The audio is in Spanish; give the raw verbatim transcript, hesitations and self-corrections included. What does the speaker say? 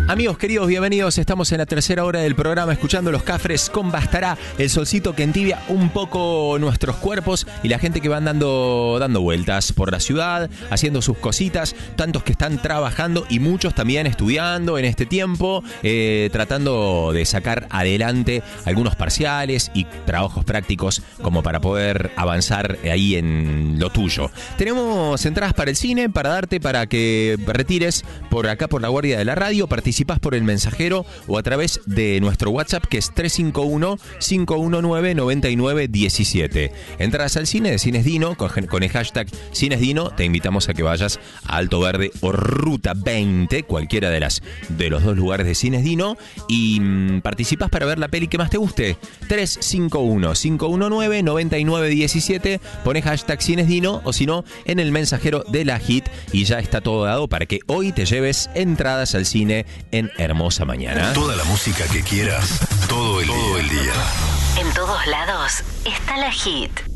Amigos queridos, bienvenidos. Estamos en la tercera hora del programa escuchando Los Cafres con Bastará, el solcito que entibia un poco nuestros cuerpos y la gente que van dando, dando vueltas por la ciudad, haciendo sus cositas, tantos que están trabajando y muchos también estudiando en este tiempo, eh, tratando de sacar adelante algunos parciales y trabajos prácticos como para poder avanzar ahí en lo tuyo. Tenemos entradas para el cine para darte para que retires por acá por la guardia de la radio, participes por el mensajero o a través de nuestro WhatsApp que es tres cinco uno, cinco uno nueve, nueve nueve uno siete. Entradas al cine de Cines Dino con, con el hashtag Cines Dino. Te invitamos a que vayas a Alto Verde o Ruta veinte, cualquiera de las de los dos lugares de Cines Dino, y mmm, participas para ver la peli que más te guste. tres cinco uno, cinco uno nueve, nueve nueve uno siete. Pones hashtag Cines Dino o si no en el mensajero de la Hit y ya está todo dado para que hoy te lleves entradas al cine en Hermosa Mañana. Toda la música que quieras, todo el, todo el día. En todos lados está la Hit.